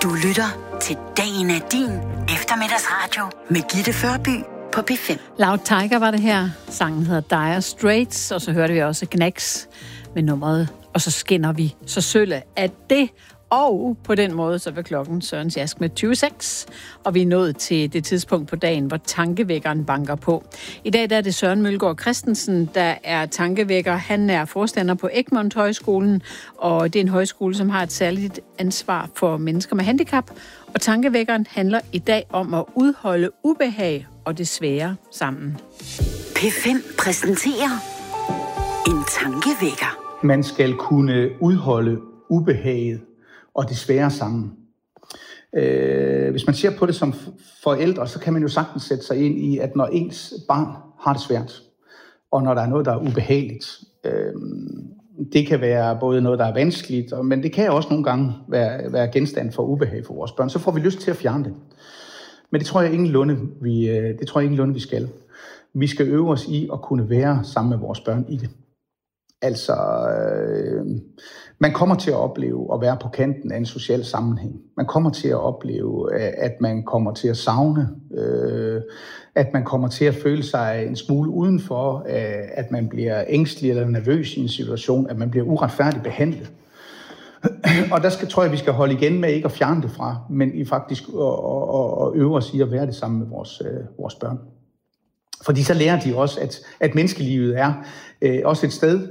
Du lytter til Dagen er din eftermiddagsradio med Gitte Førby på P5. Loud Tiger var det her. Sangen hedder Dire Straits, og så hørte vi også Knacks med nummeret. Og så skinner vi så sølle af det. Og på den måde, så vil klokken Sørens Jask med 26. Og vi er nået til det tidspunkt på dagen, hvor tankevækkeren banker på. I dag der er det Søren Mølgaard Christensen, der er tankevækker. Han er forstander på Egmont Højskolen, og det er en højskole, som har et særligt ansvar for mennesker med handicap. Og tankevækkeren handler i dag om at udholde ubehag og det svære sammen. P5 præsenterer en tankevækker. Man skal kunne udholde ubehaget og det svære sammen. Hvis man ser på det som forældre, så kan man jo sagtens sætte sig ind i, at når ens barn har det svært, og når der er noget, der er ubehageligt, det kan være både noget, der er vanskeligt, men det kan også nogle gange være genstand for ubehag for vores børn, så får vi lyst til at fjerne det. Men det tror jeg ingenlunde, vi skal. Vi skal øve os i at kunne være sammen med vores børn i det. Altså, man kommer til at opleve at være på kanten af en social sammenhæng. Man kommer til at opleve, at man kommer til at savne, at man kommer til at føle sig en smule udenfor, at man bliver ængstelig eller nervøs i en situation, at man bliver uretfærdigt behandlet. Og der tror jeg, vi skal holde igen med ikke at fjerne det fra, men i faktisk at øve os i at være det sammen med vores børn. Fordi så lærer de også, at menneskelivet er også et sted,